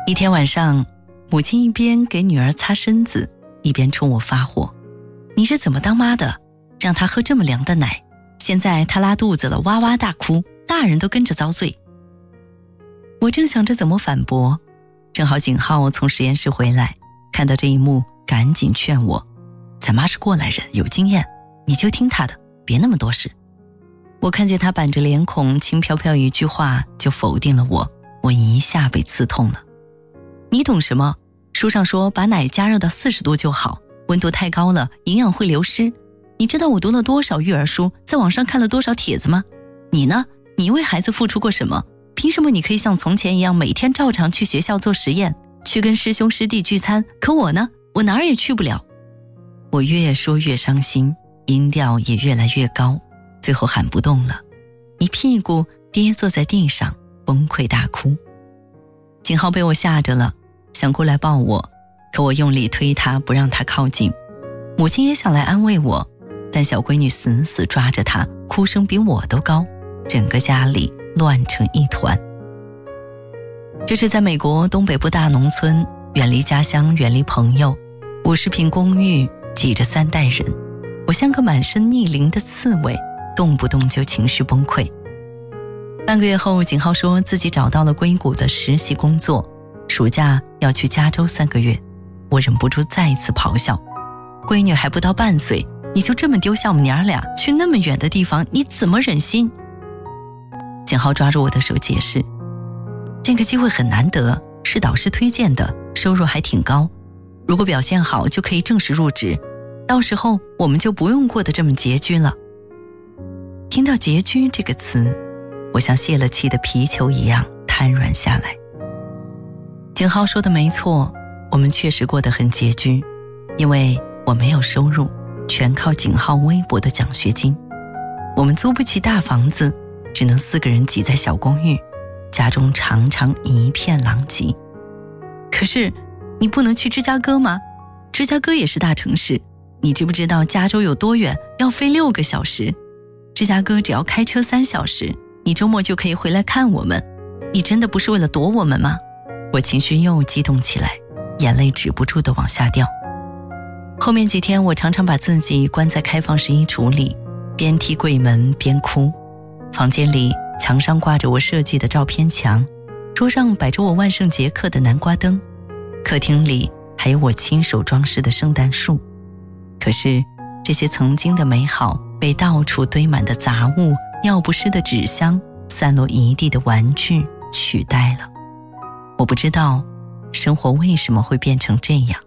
一天晚上，母亲一边给女儿擦身子，一边冲我发火：你是怎么当妈的，让她喝这么凉的奶，现在她拉肚子了，哇哇大哭，大人都跟着遭罪。我正想着怎么反驳，正好景浩从实验室回来，看到这一幕赶紧劝我：咱妈是过来人，有经验，你就听她的，别那么多事。我看见他板着脸孔，轻飘飘一句话就否定了我一下被刺痛了。你懂什么？书上说把奶加热到40度就好，温度太高了营养会流失。你知道我读了多少育儿书，在网上看了多少帖子吗？你呢？你为孩子付出过什么？凭什么你可以像从前一样每天照常去学校做实验，去跟师兄师弟聚餐，可我呢？我哪儿也去不了。我越说越伤心，音调也越来越高，最后喊不动了，一屁股跌坐在地上，崩溃大哭。景浩被我吓着了，想过来抱我，可我用力推他，不让他靠近。母亲也想来安慰我，但小闺女死死抓着他，哭声比我都高，整个家里乱成一团。这是在美国东北部大农村，远离家乡，远离朋友，50平公寓挤着3代人，我像个满身逆鳞的刺猬，动不动就情绪崩溃。半个月后，景浩说自己找到了硅谷的实习工作，暑假要去加州3个月。我忍不住再一次咆哮：闺女还不到半岁，你就这么丢下我们娘俩去那么远的地方，你怎么忍心？景浩抓住我的手解释：这个机会很难得，是导师推荐的，收入还挺高，如果表现好就可以正式入职，到时候我们就不用过得这么拮据了。听到拮据这个词，我像泄了气的皮球一样瘫软下来。景浩说的没错，我们确实过得很拮据，因为我没有收入，全靠景浩微薄的奖学金。我们租不起大房子，只能4个人挤在小公寓，家中常常一片狼藉。可是你不能去芝加哥吗？芝加哥也是大城市，你知不知道加州有多远？要飞6个小时。芝加哥只要开车3小时，你周末就可以回来看我们。你真的不是为了躲我们吗？我情绪又激动起来，眼泪止不住地往下掉。后面几天，我常常把自己关在开放式衣橱里，边踢柜门边哭。房间里墙上挂着我设计的照片墙，桌上摆着我万圣节刻的南瓜灯，客厅里还有我亲手装饰的圣诞树。可是这些曾经的美好被到处堆满的杂物、尿不湿的纸箱、散落一地的玩具取代了。我不知道生活为什么会变成这样。